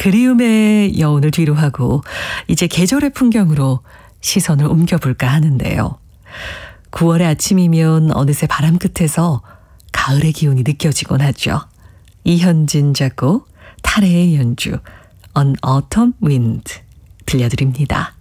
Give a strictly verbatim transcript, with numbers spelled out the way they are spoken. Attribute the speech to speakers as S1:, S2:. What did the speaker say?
S1: 그리움의 여운을 뒤로하고 이제 계절의 풍경으로 시선을 옮겨볼까 하는데요. 구월의 아침이면 어느새 바람 끝에서 가을의 기운이 느껴지곤 하죠. 이현진 작곡, 탈해의 연주, On Autumn Wind 들려드립니다.